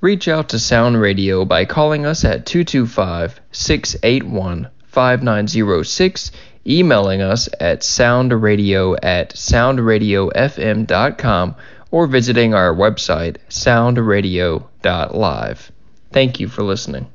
Reach out to Sound Radio by calling us at 225-681-5906, emailing us at soundradio@soundradiofm.com, or visiting our website, soundradio.live. Thank you for listening.